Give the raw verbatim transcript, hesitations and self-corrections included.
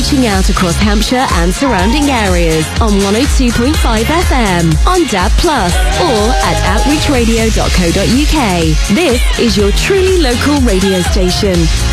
reaching out across Hampshire and surrounding areas on one oh two point five F M, on D A B plus, or at outreach radio dot co dot U K. This is your truly local radio station,